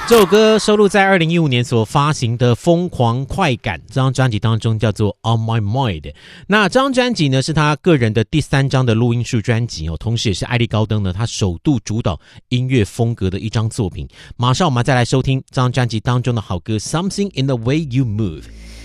这首歌收录在2015年所发行的《疯狂快感》这张专辑当中，叫做 On My Mind。那这张专辑呢，是他个人的第3张的录音室专辑哦，同时也是艾利高登呢他首度主导音乐风格的一张作品。马上我们再来收听这张专辑当中的好歌《Something in the Way You Move》。